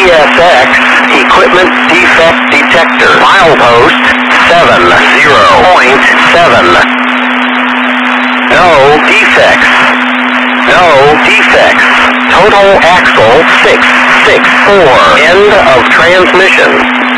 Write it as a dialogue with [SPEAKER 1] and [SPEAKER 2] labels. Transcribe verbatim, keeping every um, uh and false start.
[SPEAKER 1] S X, equipment defect detector. Milepost seven zero point seven. No defects. No defects. Total axle six six four. End of transmission.